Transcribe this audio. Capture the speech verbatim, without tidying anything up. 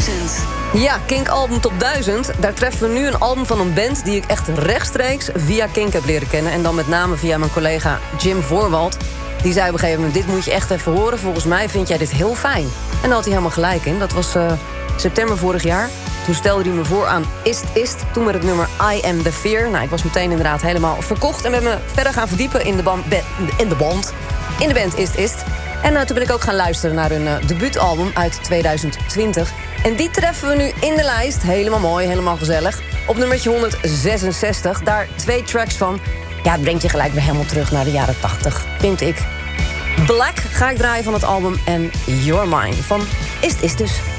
duizend. Ja, Kink Album Top duizend. Daar treffen we nu een album van een band die ik echt rechtstreeks via Kink heb leren kennen. En dan met name via mijn collega Jim Voorwald. Die zei op een gegeven moment, dit moet je echt even horen. Volgens mij vind jij dit heel fijn. En daar had hij helemaal gelijk in. Dat was uh, september vorig jaar. Toen stelde hij me voor aan Ist Ist. Toen met het nummer I Am The Fear. Nou, ik was meteen inderdaad helemaal verkocht. En ben me verder gaan verdiepen in de band. In de band. In de band Ist Ist. En uh, toen ben ik ook gaan luisteren naar hun uh, debuutalbum uit tweeduizend twintig. En die treffen we nu in de lijst. Helemaal mooi, helemaal gezellig. Op nummertje honderdzesenzestig. Daar twee tracks van. Ja, het brengt je gelijk weer helemaal terug naar de jaren tachtig, vind ik. Black ga ik draaien van het album. En You're Mine van Ist Ist dus.